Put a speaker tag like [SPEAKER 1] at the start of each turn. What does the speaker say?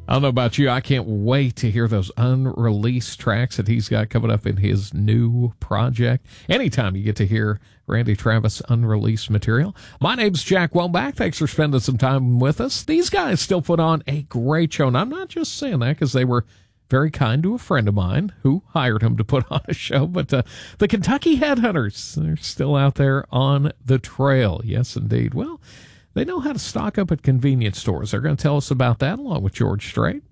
[SPEAKER 1] I don't know about you. I can't wait to hear those unreleased tracks that he's got coming up in his new project. Anytime you get to hear Randy Travis unreleased material. My name's Jack Welback. Thanks for spending some time with us. These guys still put on a great show, and I'm not just saying that because they were very kind to a friend of mine who hired him to put on a show. But the Kentucky Headhunters, they're still out there on the trail. Yes, indeed. Well, they know how to stock up at convenience stores. They're going to tell us about that along with George Strait.